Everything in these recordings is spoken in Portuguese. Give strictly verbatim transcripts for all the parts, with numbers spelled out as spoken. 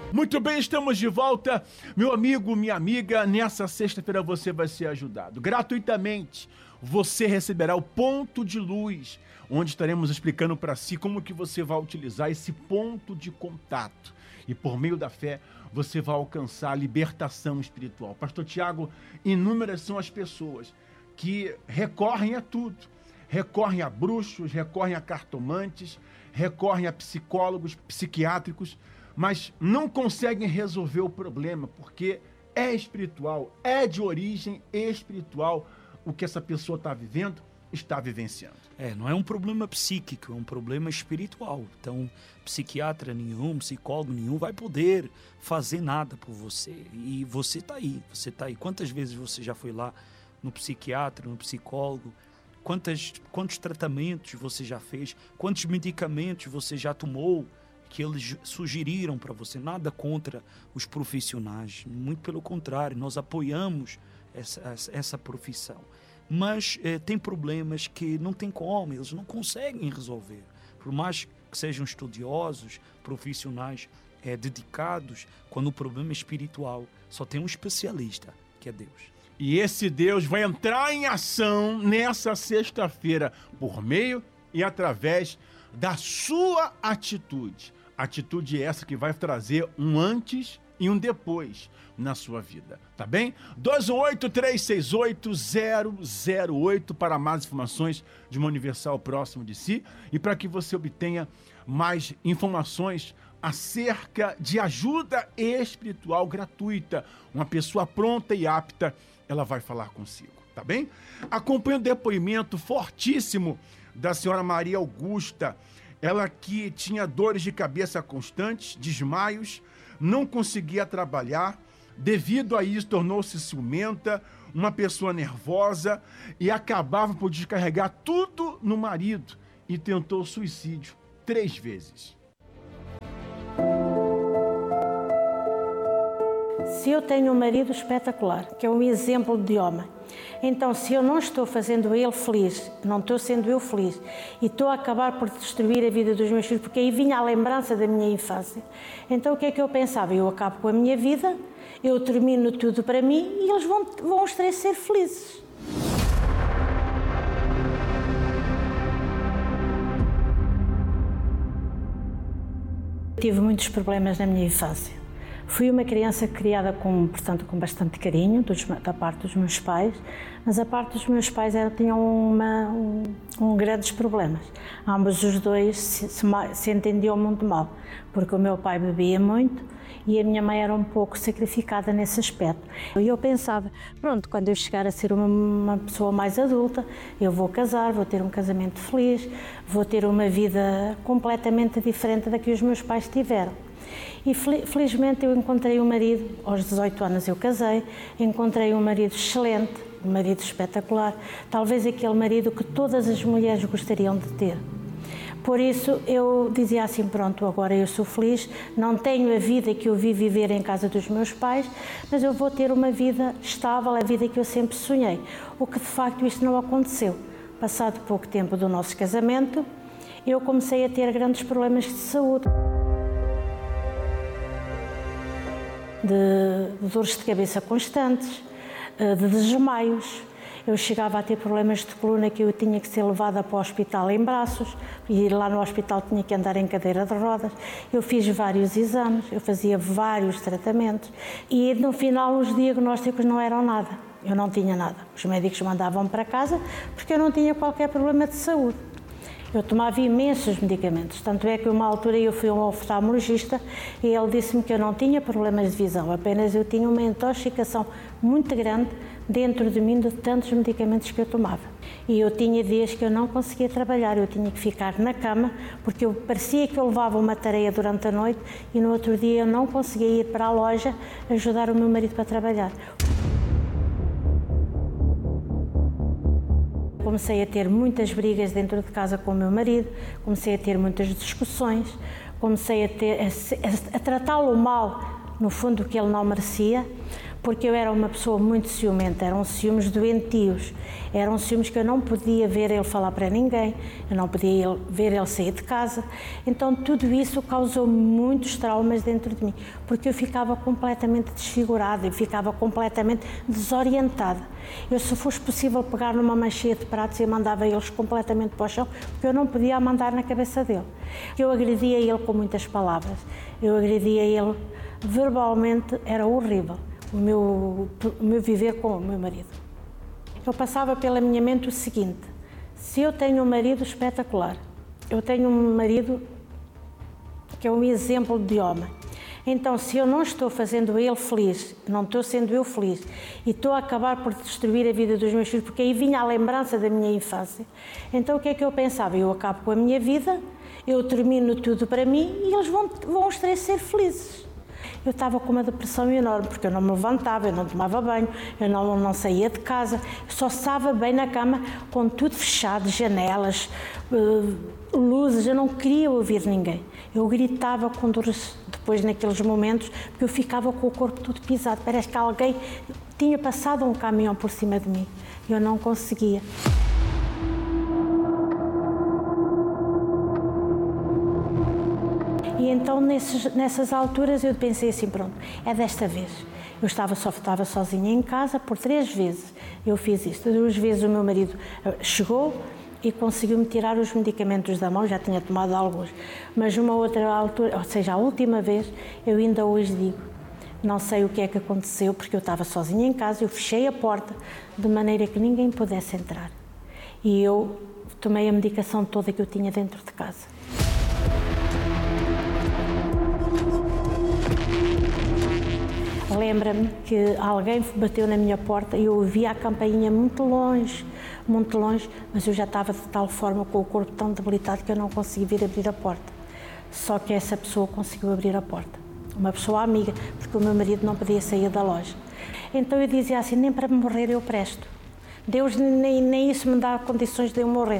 Muito bem, estamos de volta. Meu amigo, minha amiga, nessa sexta-feira você vai ser ajudado. Gratuitamente, você receberá o ponto de luz, onde estaremos explicando para si como que você vai utilizar esse ponto de contato. E por meio da fé, você vai alcançar a libertação espiritual. Pastor Tiago, inúmeras são as pessoas que recorrem a tudo. Recorrem a bruxos, recorrem a cartomantes, recorrem a psicólogos, psiquiátricos, mas não conseguem resolver o problema, porque é espiritual, é de origem espiritual o que essa pessoa está vivendo, está vivenciando. É, não é um problema psíquico, é um problema espiritual. Então, psiquiatra nenhum, psicólogo nenhum vai poder fazer nada por você. E você está aí, você está aí. Quantas vezes você já foi lá no psiquiatra, no psicólogo? Quantas, quantos tratamentos você já fez? Quantos medicamentos você já tomou que eles sugeriram para você? Nada contra os profissionais, muito pelo contrário, nós apoiamos essa, essa, essa profissão. Mas eh, tem problemas que não tem como, eles não conseguem resolver. Por mais que sejam estudiosos, profissionais eh, dedicados, quando o problema é espiritual, só tem um especialista, que é Deus. E esse Deus vai entrar em ação nessa sexta-feira, por meio e através da sua atitude. Atitude essa que vai trazer um antes e um depois na sua vida, tá bem? dois um oito, três seis oito, zero zero oito para mais informações de uma Universal próximo de si e para que você obtenha mais informações acerca de ajuda espiritual gratuita. Uma pessoa pronta e apta, ela vai falar consigo, tá bem? Acompanhe o depoimento fortíssimo da senhora Maria Augusta. Ela que tinha dores de cabeça constantes, desmaios, não conseguia trabalhar, devido a isso tornou-se ciumenta, uma pessoa nervosa e acabava por descarregar tudo no marido e tentou suicídio três vezes. Se eu tenho um marido espetacular, que é um exemplo de homem, então se eu não estou fazendo ele feliz, não estou sendo eu feliz, e estou a acabar por destruir a vida dos meus filhos, porque aí vinha a lembrança da minha infância, então o que é que eu pensava? Eu acabo com a minha vida, eu termino tudo para mim e eles vão, vão os três ser felizes. Tive muitos problemas na minha infância. Fui uma criança criada com, portanto, com bastante carinho dos, da parte dos meus pais, mas a parte dos meus pais era, tinham uma, um, um grandes problemas. Ambos os dois se, se, se entendiam muito mal, porque o meu pai bebia muito e a minha mãe era um pouco sacrificada nesse aspecto. E eu pensava, pronto, quando eu chegar a ser uma, uma pessoa mais adulta, eu vou casar, vou ter um casamento feliz, vou ter uma vida completamente diferente da que os meus pais tiveram. E felizmente eu encontrei um marido, aos dezoito anos eu casei, encontrei um marido excelente, um marido espetacular, talvez aquele marido que todas as mulheres gostariam de ter. Por isso eu dizia assim, pronto, agora eu sou feliz, não tenho a vida que eu vi viver em casa dos meus pais, mas eu vou ter uma vida estável, a vida que eu sempre sonhei. O que de facto isto não aconteceu. Passado pouco tempo do nosso casamento, eu comecei a ter grandes problemas de saúde. De, de dores de cabeça constantes, de desmaios. Eu chegava a ter problemas de coluna que eu tinha que ser levada para o hospital em braços e lá no hospital tinha que andar em cadeira de rodas. Eu fiz vários exames, eu fazia vários tratamentos e no final os diagnósticos não eram nada. Eu não tinha nada. Os médicos mandavam para casa porque eu não tinha qualquer problema de saúde. Eu tomava imensos medicamentos, tanto é que uma altura eu fui a um oftalmologista e ele disse-me que eu não tinha problemas de visão, apenas eu tinha uma intoxicação muito grande dentro de mim de tantos medicamentos que eu tomava. E eu tinha dias que eu não conseguia trabalhar, eu tinha que ficar na cama, porque eu parecia que eu levava uma tarefa durante a noite e no outro dia eu não conseguia ir para a loja ajudar o meu marido para trabalhar. Comecei a ter muitas brigas dentro de casa com o meu marido, comecei a ter muitas discussões, comecei a, ter, a, a, a tratá-lo mal, no fundo, que ele não merecia, porque eu era uma pessoa muito ciumenta, eram ciúmes doentios, eram ciúmes que eu não podia ver ele falar para ninguém, eu não podia ver ele sair de casa, então tudo isso causou muitos traumas dentro de mim, porque eu ficava completamente desfigurada, eu ficava completamente desorientada. Eu, se fosse possível pegar numa mancheia de pratos, eu mandava eles completamente para o chão, porque eu não podia mandar na cabeça dele. Eu agredia ele com muitas palavras, eu agredia ele verbalmente, era horrível. O meu, o meu viver com o meu marido. Eu passava pela minha mente o seguinte: se eu tenho um marido espetacular, eu tenho um marido que é um exemplo de homem, então se eu não estou fazendo ele feliz, não estou sendo eu feliz, e estou a acabar por destruir a vida dos meus filhos, porque aí vinha a lembrança da minha infância, então o que é que eu pensava? Eu acabo com a minha vida, eu termino tudo para mim e eles vão, vão os três ser felizes. Eu estava com uma depressão enorme, porque eu não me levantava, eu não tomava banho, eu não, não saía de casa, eu só estava bem na cama, com tudo fechado, janelas, uh, luzes, eu não queria ouvir ninguém. Eu gritava com dores depois naqueles momentos, porque eu ficava com o corpo tudo pisado, parece que alguém tinha passado um caminhão por cima de mim, eu não conseguia. E então, nesses, nessas alturas, eu pensei assim, pronto, é desta vez. Eu estava, só, estava sozinha em casa, por três vezes eu fiz isto. Duas vezes o meu marido chegou e conseguiu-me tirar os medicamentos da mão, já tinha tomado alguns. Mas numa outra altura, ou seja, a última vez, eu ainda hoje digo, não sei o que é que aconteceu, porque eu estava sozinha em casa, eu fechei a porta de maneira que ninguém pudesse entrar. E eu tomei a medicação toda que eu tinha dentro de casa. Lembra-me que alguém bateu na minha porta e eu ouvia a campainha muito longe, muito longe, mas eu já estava de tal forma com o corpo tão debilitado que eu não consegui vir abrir a porta. Só que essa pessoa conseguiu abrir a porta, uma pessoa amiga, porque o meu marido não podia sair da loja. Então eu dizia assim, nem para morrer eu presto. Deus nem, nem isso me dá condições de eu morrer.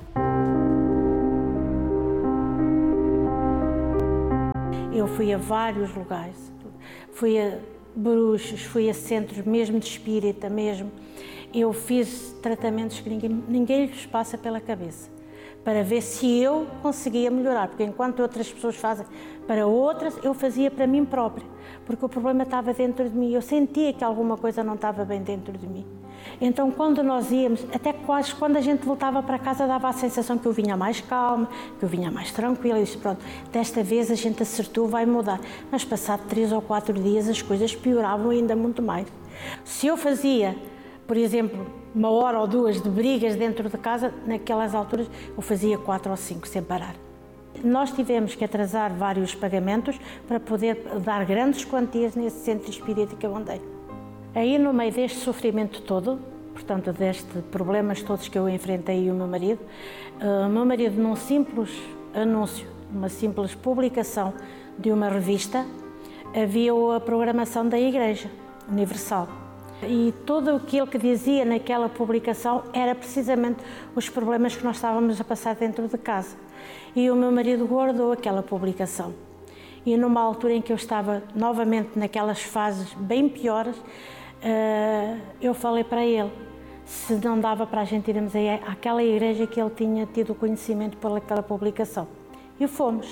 Eu fui a vários lugares, fui a bruxos, fui a centros mesmo de espírita mesmo. Eu fiz tratamentos que ninguém, ninguém lhes passa pela cabeça, para ver se eu conseguia melhorar, porque enquanto outras pessoas fazem para outras, eu fazia para mim própria, porque o problema estava dentro de mim, eu sentia que alguma coisa não estava bem dentro de mim. Então, quando nós íamos, até quase quando a gente voltava para casa, dava a sensação que eu vinha mais calma, que eu vinha mais tranquila, e disse, pronto, desta vez a gente acertou, vai mudar. Mas passado três ou quatro dias as coisas pioravam ainda muito mais. Se eu fazia, por exemplo, uma hora ou duas de brigas dentro de casa, naquelas alturas eu fazia quatro ou cinco sem parar. Nós tivemos que atrasar vários pagamentos para poder dar grandes quantias nesse centro espírita que eu andei. Aí, no meio deste sofrimento todo, portanto, destes problemas todos que eu enfrentei e o meu marido, o meu marido, num simples anúncio, uma simples publicação de uma revista, havia a programação da Igreja Universal. E tudo aquilo que dizia naquela publicação era precisamente os problemas que nós estávamos a passar dentro de casa. E o meu marido guardou aquela publicação. E numa altura em que eu estava novamente naquelas fases bem piores, eu falei para ele se não dava para a gente irmos àquela igreja que ele tinha tido conhecimento pelaquela publicação. E fomos.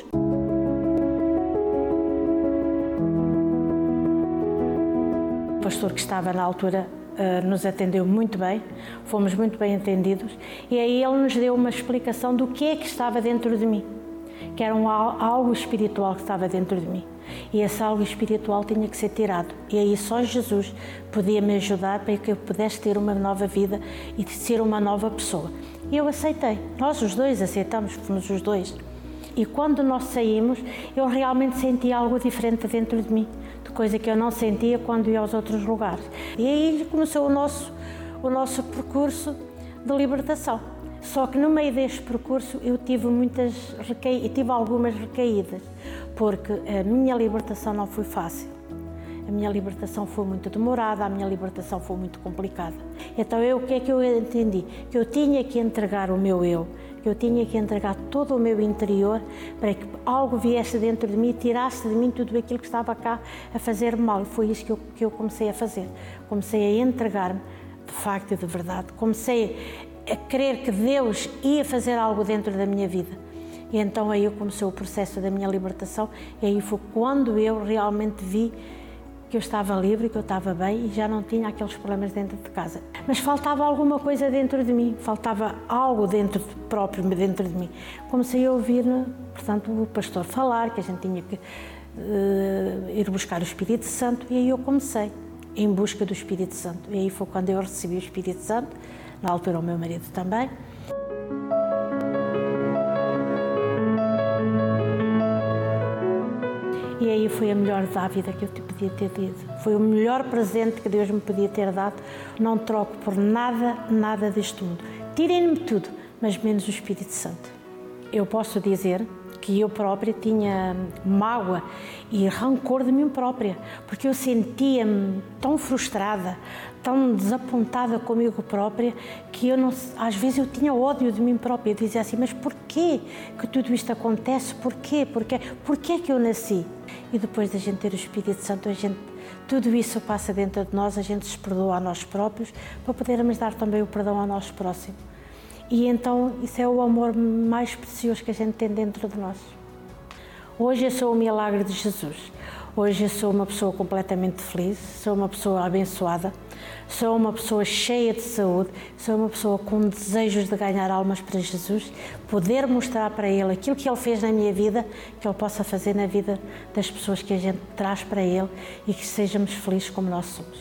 O pastor que estava na altura nos atendeu muito bem, fomos muito bem atendidos, e aí ele nos deu uma explicação do que é que estava dentro de mim, que era um, algo espiritual que estava dentro de mim. E esse algo espiritual tinha que ser tirado. E aí só Jesus podia me ajudar para que eu pudesse ter uma nova vida e ser uma nova pessoa. E eu aceitei. Nós os dois aceitamos, fomos os dois. E quando nós saímos, eu realmente senti algo diferente dentro de mim, de coisa que eu não sentia quando ia aos outros lugares. E aí começou o nosso, o nosso percurso de libertação. Só que no meio deste percurso eu tive muitas recaídas, tive algumas recaídas, porque a minha libertação não foi fácil. A minha libertação foi muito demorada, a minha libertação foi muito complicada. Então eu, o que é que eu entendi? Que eu tinha que entregar o meu eu, que eu tinha que entregar todo o meu interior para que algo viesse dentro de mim e tirasse de mim tudo aquilo que estava cá a fazer mal. Foi isso que eu, que eu comecei a fazer. Comecei a entregar-me, de facto e de verdade. Comecei a crer que Deus ia fazer algo dentro da minha vida. E então aí começou o processo da minha libertação e aí foi quando eu realmente vi que eu estava livre, que eu estava bem e já não tinha aqueles problemas dentro de casa. Mas faltava alguma coisa dentro de mim, faltava algo dentro de, próprio dentro de mim. Comecei a ouvir, portanto, o pastor falar que a gente tinha que uh, ir buscar o Espírito Santo e aí eu comecei em busca do Espírito Santo. E aí foi quando eu recebi o Espírito Santo, na altura o meu marido também. E aí foi a melhor dávida que eu te podia ter dado. Foi o melhor presente que Deus me podia ter dado. Não troco por nada, nada deste mundo. Tirem-me tudo, mas menos o Espírito Santo. Eu posso dizer que eu própria tinha mágoa e rancor de mim própria, porque eu sentia-me tão frustrada, tão desapontada comigo própria, que eu não, às vezes eu tinha ódio de mim própria. Eu dizia assim, mas porquê que tudo isto acontece? Porquê? Porquê? Porquê que eu nasci? E depois da gente ter o Espírito Santo, a gente, tudo isso passa dentro de nós, a gente se perdoa a nós próprios, para podermos dar também o perdão ao nosso próximo. E então isso é o amor mais precioso que a gente tem dentro de nós. Hoje eu sou o milagre de Jesus. Hoje eu sou uma pessoa completamente feliz, sou uma pessoa abençoada, sou uma pessoa cheia de saúde, sou uma pessoa com desejos de ganhar almas para Jesus, poder mostrar para Ele aquilo que Ele fez na minha vida, que Ele possa fazer na vida das pessoas que a gente traz para Ele e que sejamos felizes como nós somos.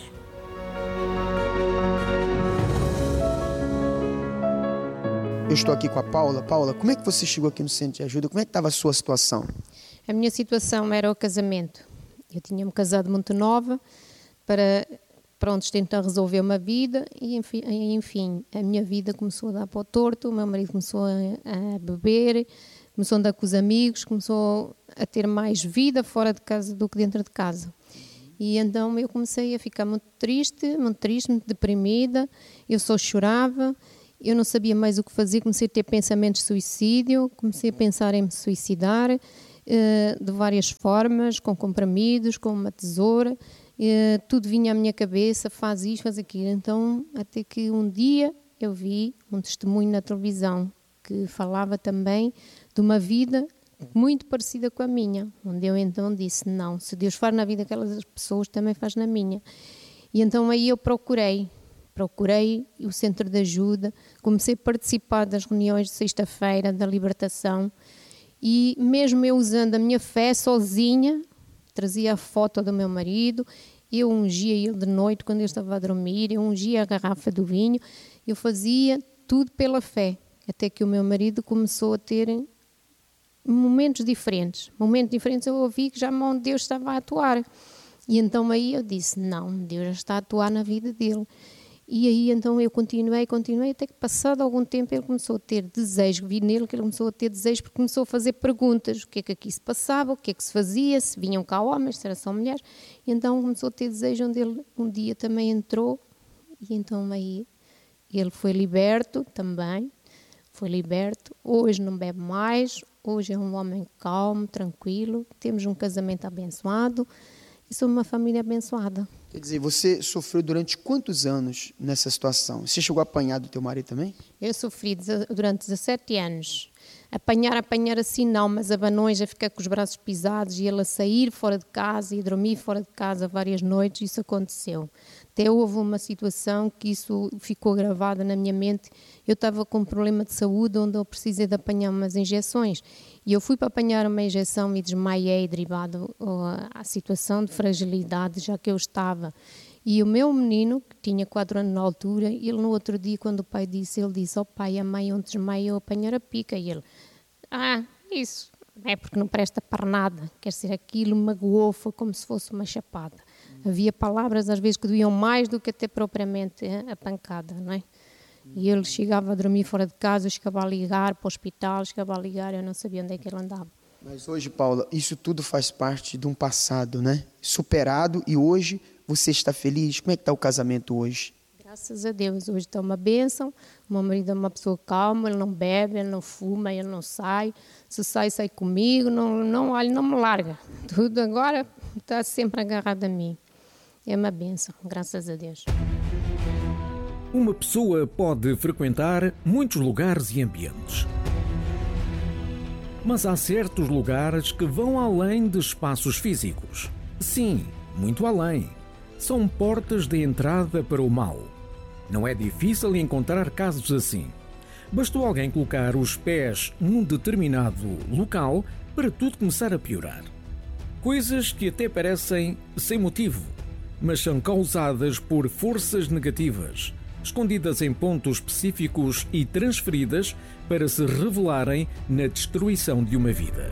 Eu estou aqui com a Paula. Paula, como é que você chegou aqui no Centro de Ajuda? Como é que estava a sua situação? A minha situação era o casamento. Eu tinha-me casado muito nova para, pronto, tentar resolver uma vida e, enfim, enfim, a minha vida começou a dar para o torto, o meu marido começou a, a beber, começou a andar com os amigos, começou a ter mais vida fora de casa do que dentro de casa. E então eu comecei a ficar muito triste, muito triste, muito deprimida, eu só chorava. Eu não sabia mais o que fazer, comecei a ter pensamentos de suicídio, comecei a pensar em me suicidar uh, de várias formas, com comprimidos, com uma tesoura, uh, tudo vinha à minha cabeça, faz isto, faz aquilo. Então, até que um dia eu vi um testemunho na televisão que falava também de uma vida muito parecida com a minha, onde eu então disse, não, se Deus faz na vida daquelas pessoas, também faz na minha. E então aí eu procurei, Procurei o Centro de Ajuda, comecei a participar das reuniões de sexta-feira da libertação e mesmo eu usando a minha fé sozinha, trazia a foto do meu marido, eu ungia ele de noite quando ele estava a dormir, eu ungia a garrafa do vinho, eu fazia tudo pela fé, até que o meu marido começou a ter momentos diferentes, momentos diferentes eu ouvi que já Deus estava a atuar e então aí eu disse, não, Deus já está a atuar na vida dele. E aí então eu continuei, continuei, até que passado algum tempo ele começou a ter desejo, vi nele que ele começou a ter desejo porque começou a fazer perguntas, o que é que aqui se passava, o que é que se fazia, se vinham cá homens, se eram só mulheres, e então começou a ter desejo onde ele um dia também entrou, e então aí ele foi liberto também, foi liberto, hoje não bebe mais, hoje é um homem calmo, tranquilo, temos um casamento abençoado, e sou uma família abençoada. Quer dizer, você sofreu durante quantos anos nessa situação? Você chegou a apanhar do teu marido também? Eu sofri durante dezassete anos. Apanhar, apanhar assim não, mas abanões, a ficar com os braços pisados e ele a sair fora de casa e dormir fora de casa várias noites, isso aconteceu. Até houve uma situação que isso ficou gravada na minha mente. Eu estava com um problema de saúde onde eu precisei de apanhar umas injeções. E eu fui para apanhar uma injeção e desmaiei derivado à situação de fragilidade, já que eu estava. E o meu menino, que tinha quatro anos na altura, ele no outro dia, quando o pai disse, ele disse, ó oh, pai, a mãe ontem desmaiou a apanhar a pica. E ele, ah, isso, é porque não presta para nada. Quer dizer, aquilo magoou, foi como se fosse uma chapada. Havia palavras, às vezes, que doíam mais do que até propriamente a pancada, não é? E ele chegava a dormir fora de casa, chegava a ligar para o hospital, chegava a ligar, eu não sabia onde é que ele andava. Mas hoje, Paula, isso tudo faz parte de um passado, né? Superado, e hoje você está feliz? Como é que está o casamento hoje? Graças a Deus, hoje está uma bênção. O meu marido é uma pessoa calma, ele não bebe, ele não fuma, ele não sai. Se sai, sai comigo, não, não, olha, não me larga. Tudo agora está sempre agarrado a mim. É uma bênção, graças a Deus. Uma pessoa pode frequentar muitos lugares e ambientes. Mas há certos lugares que vão além de espaços físicos. Sim, muito além. São portas de entrada para o mal. Não é difícil encontrar casos assim. Bastou alguém colocar os pés num determinado local para tudo começar a piorar. Coisas que até parecem sem motivo, mas são causadas por forças negativas, escondidas em pontos específicos e transferidas para se revelarem na destruição de uma vida.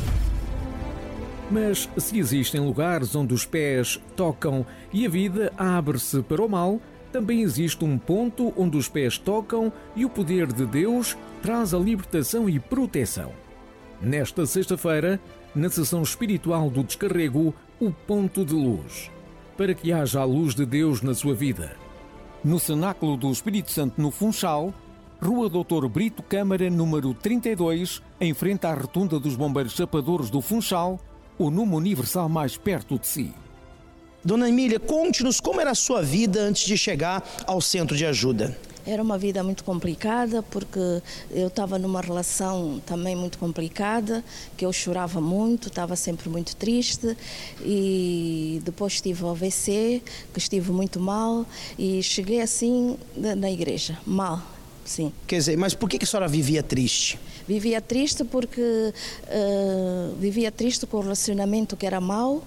Mas se existem lugares onde os pés tocam e a vida abre-se para o mal, também existe um ponto onde os pés tocam e o poder de Deus traz a libertação e proteção. Nesta sexta-feira, na sessão espiritual do Descarrego, o Ponto de Luz, para que haja a luz de Deus na sua vida. No Cenáculo do Espírito Santo, no Funchal, Rua doutor Brito Câmara, número trinta e dois, em frente à Rotunda dos Bombeiros Chapadores do Funchal, o número universal mais perto de si. Dona Emília, conte-nos como era a sua vida antes de chegar ao centro de ajuda. Era uma vida muito complicada, porque eu estava numa relação também muito complicada, que eu chorava muito, estava sempre muito triste, e depois tive o A V C, que estive muito mal, e cheguei assim na igreja, mal, sim. Quer dizer, mas por que a senhora vivia triste? Vivia triste porque uh, vivia triste com o relacionamento que era mau,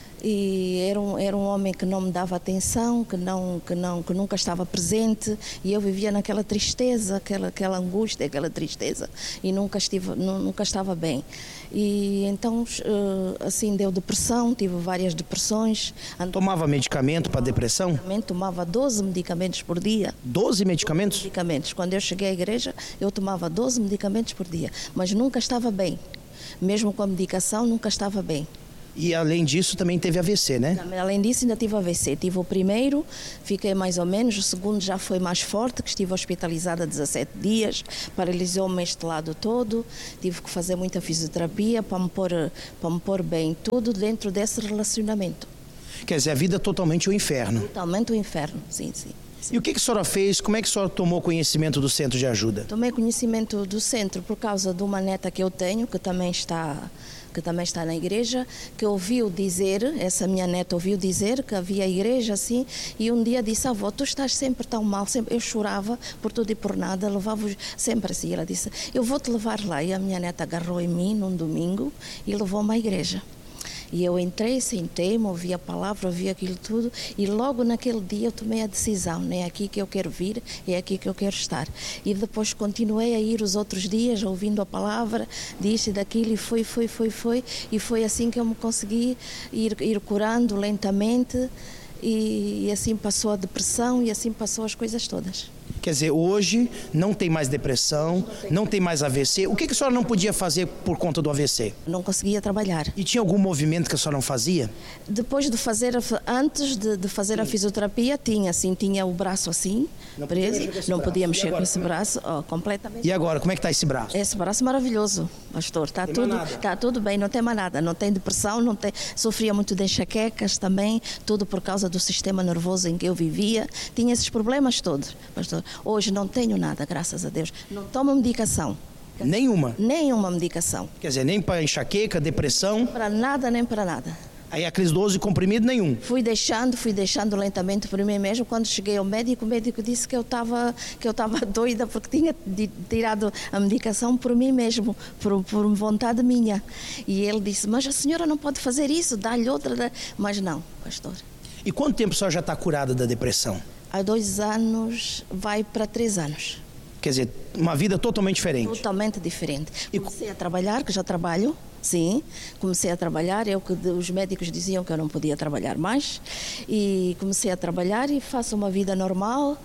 e era um, era um homem que não me dava atenção, que, não, que, não, que nunca estava presente, e eu vivia naquela tristeza, aquela, aquela angústia, aquela tristeza, e nunca, estive, nunca estava bem. E então, assim, deu depressão, tive várias depressões. Tomava medicamento para depressão? Tomava doze medicamentos por dia. doze medicamentos? doze medicamentos. Quando eu cheguei à igreja, eu tomava doze medicamentos por dia, mas nunca estava bem. Mesmo com a medicação, nunca estava bem. E além disso também teve A V C, né? Além disso ainda tive A V C. Tive o primeiro, fiquei mais ou menos, o segundo já foi mais forte, que estive hospitalizada dezessete dias, paralisou-me este lado todo, tive que fazer muita fisioterapia para me pôr, para me pôr bem, tudo dentro desse relacionamento. Quer dizer, a vida é totalmente o inferno. Totalmente o inferno, sim, sim. E o que, que a senhora fez? Como é que a senhora tomou conhecimento do centro de ajuda? Tomei conhecimento do centro por causa de uma neta que eu tenho, que também está... que também está na igreja, que ouviu dizer, essa minha neta ouviu dizer que havia igreja assim, e um dia disse: avó, tu estás sempre tão mal, sempre. Eu chorava por tudo e por nada, levava-os sempre assim. Ela disse: eu vou te levar lá. E a minha neta agarrou em mim num domingo e levou-me à igreja. E eu entrei, sentei-me, ouvi a palavra, ouvi aquilo tudo, e logo naquele dia eu tomei a decisão: não é aqui que eu quero vir, é aqui que eu quero estar. E depois continuei a ir os outros dias, ouvindo a palavra, disto e daquilo, e foi, foi, foi, foi, e foi assim que eu me consegui ir, ir curando lentamente, e, e assim passou a depressão, e assim passou as coisas todas. Quer dizer, hoje não tem mais depressão, não tem mais A V C. O que a senhora não podia fazer por conta do A V C? Não conseguia trabalhar. E tinha algum movimento que a senhora não fazia? Depois de fazer, antes de, de fazer Sim. a fisioterapia, tinha assim, tinha o braço assim, não preso, podia não podia mexer com esse braço, ó, completamente. E agora, como é que está esse braço? Esse braço maravilhoso, pastor, está tudo, está tudo bem, não tem mais nada, não tem depressão, não tem, sofria muito de enxaquecas também, tudo por causa do sistema nervoso em que eu vivia, tinha esses problemas todos, pastor. Hoje não tenho nada, graças a Deus. Não tomo medicação. Nenhuma? Nenhuma medicação. Quer dizer, nem para enxaqueca, depressão? Para nada, nem para nada. Aí aqueles doze comprimidos, nenhum? Fui deixando, fui deixando lentamente por mim mesmo. Quando cheguei ao médico, o médico disse que eu estava que eu estava doida porque tinha tirado a medicação por mim mesmo, por, por vontade minha. E ele disse: mas a senhora não pode fazer isso, dá-lhe outra. Mas não, pastor. E quanto tempo a senhora já está curada da depressão? Há dois anos, vai para três anos. Quer dizer, uma vida totalmente diferente. Totalmente diferente. E comecei a trabalhar, que já trabalho, sim. Comecei a trabalhar, eu que os médicos diziam que eu não podia trabalhar mais. E comecei a trabalhar e faço uma vida normal.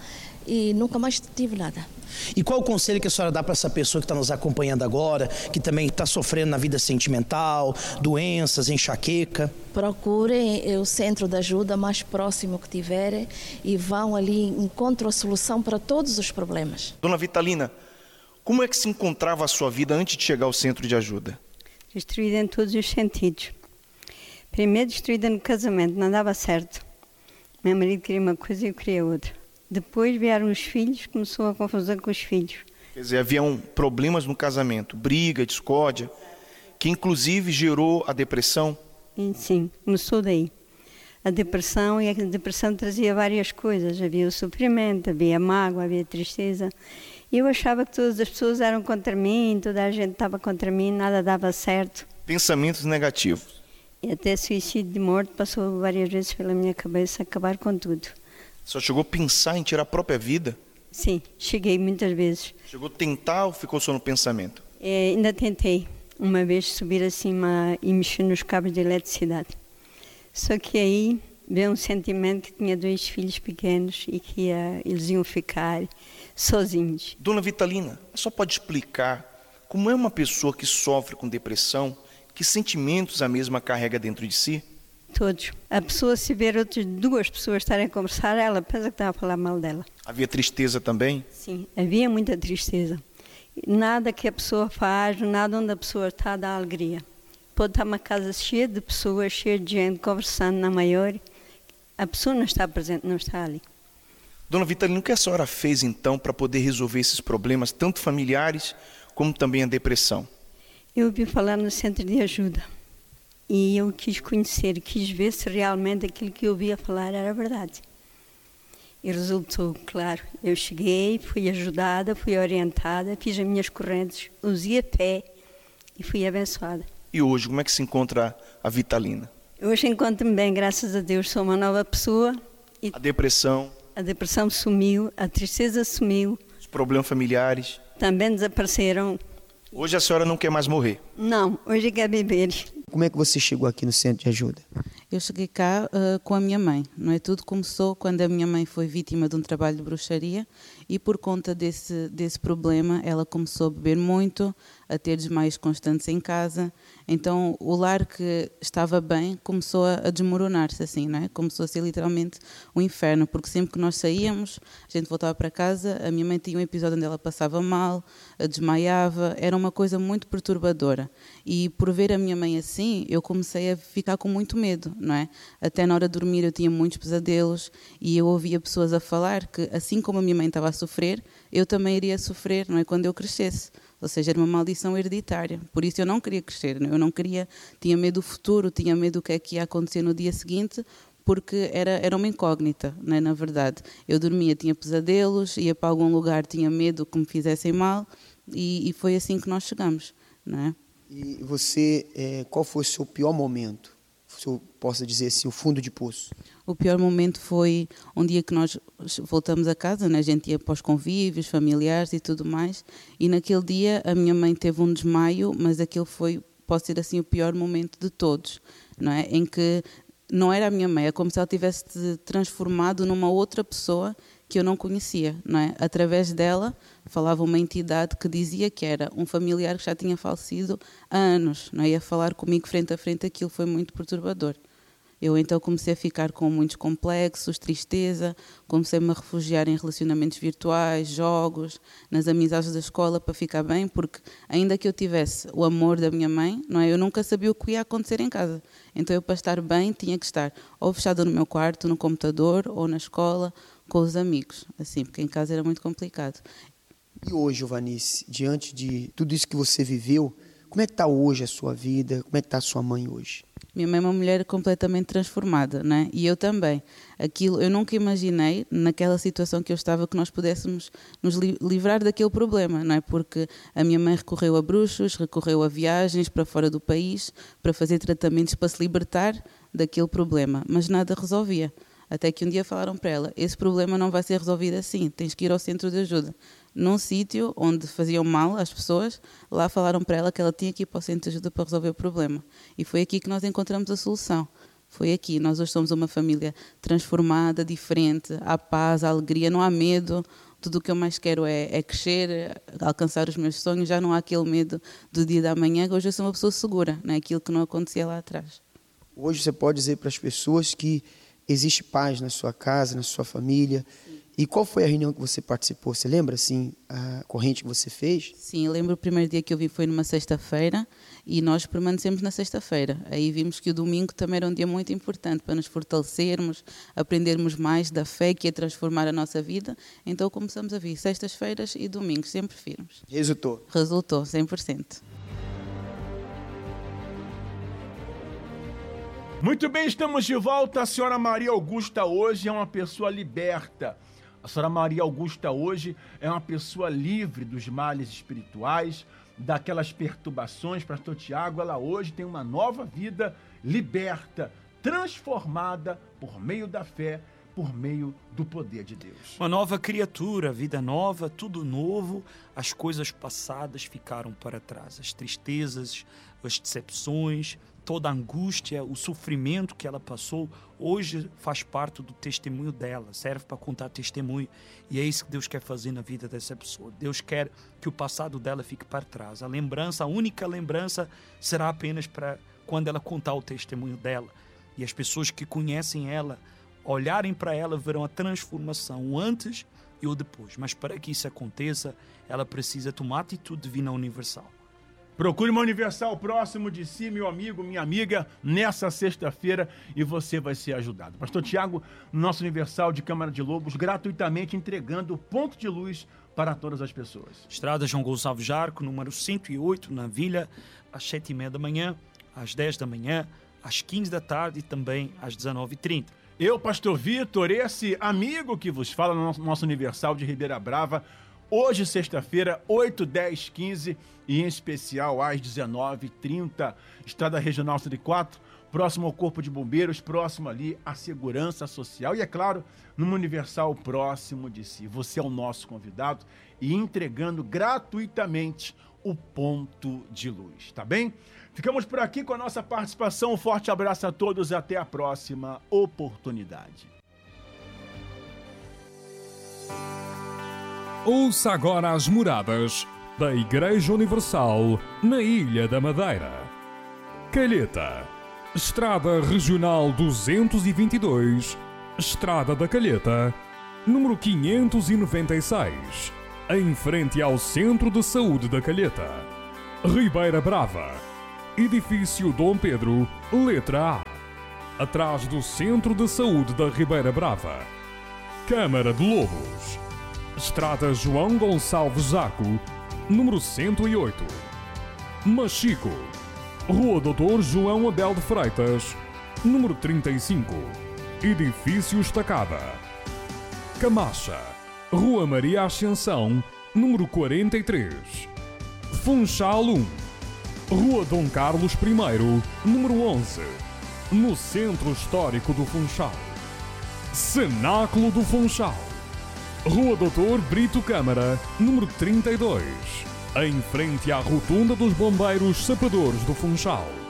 e nunca mais tive nada. E qual o conselho que a senhora dá para essa pessoa que está nos acompanhando agora, que também está sofrendo na vida sentimental, doenças, enxaqueca? Procurem o centro de ajuda mais próximo que tiverem e vão ali, encontram a solução para todos os problemas. Dona Vitalina, como é que se encontrava a sua vida antes de chegar ao centro de ajuda? Destruída em todos os sentidos. Primeiro destruída no casamento, não dava certo. Meu marido queria uma coisa e eu queria outra. Depois vieram os filhos, começou a confusão com os filhos. Quer dizer, haviam problemas no casamento, briga, discórdia, que inclusive gerou a depressão? E, sim, começou daí. A depressão, e a depressão trazia várias coisas. Havia o sofrimento, havia a mágoa, havia a tristeza. E eu achava que todas as pessoas eram contra mim, toda a gente estava contra mim, nada dava certo. Pensamentos negativos. E até suicídio de morte passou várias vezes pela minha cabeça, acabar com tudo. Só chegou a pensar em tirar a própria vida? Sim, cheguei muitas vezes. Chegou a tentar ou ficou só no pensamento? É, ainda tentei uma vez subir acima e mexer nos cabos de eletricidade. Só que aí veio um sentimento que tinha dois filhos pequenos e que ia, eles iam ficar sozinhos. Dona Vitalina, só pode explicar como é uma pessoa que sofre com depressão, que sentimentos a mesma carrega dentro de si? Todos. A pessoa, se ver outras duas pessoas estarem a conversar, ela pensa que está a falar mal dela. Havia tristeza também? Sim, havia muita tristeza. Nada que a pessoa faz, nada onde a pessoa está dá alegria. Pode estar uma casa cheia de pessoas, cheia de gente conversando na maior, a pessoa não está presente, não está ali. Dona Vitalina, o que a senhora fez então para poder resolver esses problemas, tanto familiares como também a depressão? Eu ouvi falar no centro de ajuda e eu quis conhecer, quis ver se realmente aquilo que eu ouvia falar era verdade. E resultou, claro, eu cheguei, fui ajudada, fui orientada, fiz as minhas correntes, usei a fé e fui abençoada. E hoje, como é que se encontra a Vitalina? Hoje encontro-me bem, graças a Deus, sou uma nova pessoa. E a depressão? A depressão sumiu, a tristeza sumiu. Os problemas familiares? Também desapareceram. Hoje a senhora não quer mais morrer? Não, hoje quer viver. Como é que você chegou aqui no centro de ajuda? Eu cheguei cá uh, com a minha mãe, não é? Tudo começou quando a minha mãe foi vítima de um trabalho de bruxaria e por conta desse, desse problema ela começou a beber muito, a ter desmaios constantes em casa. Então o lar que estava bem começou a, a desmoronar-se assim, não é? Começou a ser literalmente um inferno, porque sempre que nós saíamos, a gente voltava para casa, a minha mãe tinha um episódio onde ela passava mal, desmaiava, era uma coisa muito perturbadora. E por ver a minha mãe assim, eu comecei a ficar com muito medo, não é? Até na hora de dormir eu tinha muitos pesadelos e eu ouvia pessoas a falar que assim como a minha mãe estava a sofrer, eu também iria sofrer, não é? Quando eu crescesse. Ou seja, era uma maldição hereditária. Por isso eu não queria crescer, eu não queria, tinha medo do futuro, tinha medo do que é que ia acontecer no dia seguinte, porque era, era uma incógnita, não é? Na verdade. Eu dormia, tinha pesadelos, ia para algum lugar, tinha medo que me fizessem mal e, e foi assim que nós chegamos, não é? E você, é, qual foi o seu pior momento? Se eu posso dizer assim, o fundo de poço. O pior momento foi um dia que nós voltamos a casa, né? A gente ia para os convívios, familiares e tudo mais, e naquele dia a minha mãe teve um desmaio, mas aquele foi, pode ser assim, o pior momento de todos, não é? Em que não era a minha mãe, é como se ela tivesse se transformado numa outra pessoa que eu não conhecia, não é? Através dela falava uma entidade que dizia que era um familiar que já tinha falecido há anos, não é? Ia falar comigo frente a frente, aquilo foi muito perturbador. Eu então comecei a ficar com muitos complexos, tristeza, comecei-me a refugiar em relacionamentos virtuais, jogos, nas amizades da escola para ficar bem, porque ainda que eu tivesse o amor da minha mãe, não é? Eu nunca sabia o que ia acontecer em casa. Então eu, para estar bem, tinha que estar ou fechada no meu quarto, no computador, ou na escola, com os amigos, assim, porque em casa era muito complicado. E hoje, Jovanice, diante de tudo isso que você viveu, como é que está hoje a sua vida? Como é que está a sua mãe hoje? Minha mãe é uma mulher completamente transformada, né? E eu também. Aquilo, eu nunca imaginei, naquela situação que eu estava, que nós pudéssemos nos li- livrar daquele problema, não é? Porque a minha mãe recorreu a bruxos, recorreu a viagens para fora do país, para fazer tratamentos para se libertar daquele problema, mas nada resolvia. Até que um dia falaram para ela, esse problema não vai ser resolvido assim, tens que ir ao centro de ajuda. Num sítio onde faziam mal às pessoas, lá falaram para ela que ela tinha que ir para o centro de ajuda para resolver o problema. E foi aqui que nós encontramos a solução. foi aqui. Nós hoje somos uma família transformada, diferente, há paz, há alegria, não há medo. Tudo o que eu mais quero é, é crescer, alcançar os meus sonhos. Já não há aquele medo do dia da manhã. Hoje eu sou uma pessoa segura, não é aquilo que não acontecia lá atrás. Hoje você pode dizer para as pessoas que existe paz na sua casa, na sua família. E qual foi a reunião que você participou? Você lembra, assim, a corrente que você fez? Sim, eu lembro o primeiro dia que eu vim foi numa sexta-feira e nós permanecemos na sexta-feira. Aí vimos que o domingo também era um dia muito importante para nos fortalecermos, aprendermos mais da fé que ia transformar a nossa vida. Então começamos a vir sextas-feiras e domingos, sempre firmes. Resultou? Resultou, cem por cento. Muito bem, estamos de volta. A senhora Maria Augusta hoje é uma pessoa liberta. A senhora Maria Augusta hoje é uma pessoa livre dos males espirituais, daquelas perturbações. Pastor Tiago, ela hoje tem uma nova vida liberta, transformada por meio da fé, por meio do poder de Deus. Uma nova criatura, vida nova, tudo novo. As coisas passadas ficaram para trás. As tristezas, as decepções, toda a angústia, o sofrimento que ela passou, hoje faz parte do testemunho dela, serve para contar testemunho. E é isso que Deus quer fazer na vida dessa pessoa. Deus quer que o passado dela fique para trás. A lembrança, a única lembrança será apenas para quando ela contar o testemunho dela. E as pessoas que conhecem ela, olharem para ela, verão a transformação, o antes e o depois. Mas para que isso aconteça, ela precisa tomar atitude divina universal. Procure uma Universal próximo de si, meu amigo, minha amiga, nessa sexta-feira e você vai ser ajudado. Pastor Tiago, nosso Universal de Câmara de Lobos, gratuitamente entregando o ponto de luz para todas as pessoas. Estrada João Gonçalves Jarco, número cento e oito, na Vila, às sete e meia da manhã, às dez da manhã, às quinze da tarde e também às dezenove e trinta. Eu, Pastor Vitor, esse amigo que vos fala no nosso Universal de Ribeira Brava, hoje, sexta-feira, oito, dez, quinze e em especial às dezenove e trinta, Estrada Regional cento e quatro, próximo ao Corpo de Bombeiros, próximo ali à Segurança Social e, é claro, numa Universal próximo de si. Você é o nosso convidado e entregando gratuitamente o ponto de luz, tá bem? Ficamos por aqui com a nossa participação. Um forte abraço a todos e até a próxima oportunidade. Ouça agora as moradas da Igreja Universal na Ilha da Madeira. Calheta, Estrada Regional duzentos e vinte e dois, Estrada da Calheta, número quinhentos e noventa e seis, em frente ao Centro de Saúde da Calheta. Ribeira Brava, Edifício Dom Pedro, letra A, atrás do Centro de Saúde da Ribeira Brava. Câmara de Lobos, Estrada João Gonçalves Jaco, número cento e oito. Machico, Rua doutor João Abel de Freitas, número trinta e cinco, Edifício Estacada. Camacha, Rua Maria Ascensão, número quarenta e três. Funchal um, Rua Dom Carlos I, número onze, no Centro Histórico do Funchal. Cenáculo do Funchal, Rua doutor Brito Câmara, número trinta e dois, em frente à Rotunda dos Bombeiros Sapadores do Funchal.